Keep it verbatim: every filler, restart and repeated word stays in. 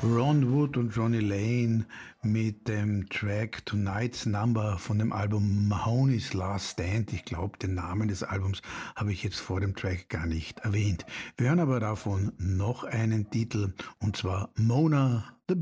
Ron Wood und Johnny Lane mit dem Track Tonight's Number von dem Album Mahoney's Last Stand. Ich glaube, den Namen des Albums habe ich jetzt vor dem Track gar nicht erwähnt. Wir hören aber davon noch einen Titel, und zwar Mona